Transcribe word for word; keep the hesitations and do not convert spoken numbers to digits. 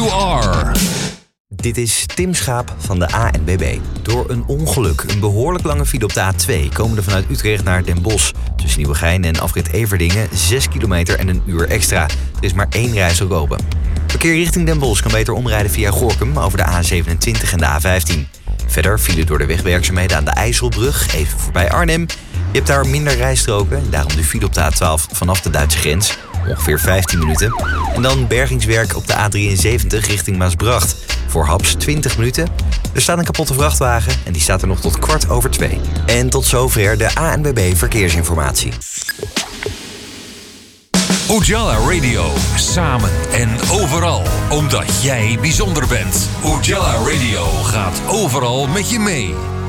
you are. Dit is Tim Schaap van de A N B B. Door een ongeluk, een behoorlijk lange file op de A twee... komen er vanuit Utrecht naar Den Bosch. Tussen Nieuwegein en afrit Everdingen zes kilometer en een uur extra. Er is maar één reis ook open. Verkeer richting Den Bosch kan beter omrijden via Gorinchem over de A zevenentwintig en de A vijftien. Verder file door de wegwerkzaamheden aan de IJsselbrug, even voorbij Arnhem. Je hebt daar minder rijstroken, daarom de file op de A twaalf vanaf de Duitse grens. Ongeveer vijftien minuten. En dan bergingswerk op de A drieënzeventig richting Maasbracht. Voor Haps twintig minuten. Er staat een kapotte vrachtwagen en die staat er nog tot kwart over twee. En tot zover de A N B B Verkeersinformatie. Ujala Radio. Samen en overal. Omdat jij bijzonder bent. Ujala Radio gaat overal met je mee.